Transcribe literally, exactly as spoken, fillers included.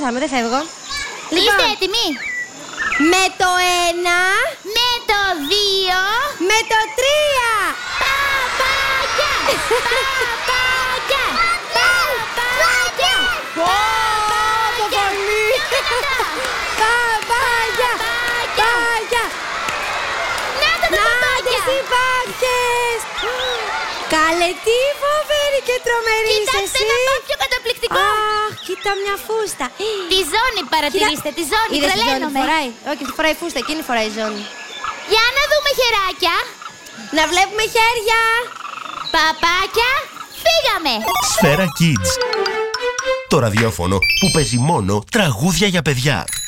θα είμαι, δεν φεύγω. Είστε έτοιμοι? Με το ένα. Με το δύο. Με το τρία. Παπάκια! Παπάκια! Παπάκια! Παπάκια! Παπάκια! Παπάκια! Να τα τα παπάκια! Νάτες υπάρχες! Καλέ, τι φοβερή και τρομερή είσαι Κοιτάξτε εσύ! ένα πάπιο καταπληκτικό! Αχ, κοίτα μια φούστα! Τη ζώνη παρατηρήστε, τη ζώνη, Είδες τη ζώνη που τρελαίνομαι! φοράει? Όχι, τη φοράει φούστα, εκείνη φοράει ζώνη. Για να δούμε χεράκια! Να βλέπουμε χέρια! Παπάκια, φύγαμε! Σφαίρα Kids. Το ραδιόφωνο που παίζει μόνο τραγούδια για παιδιά.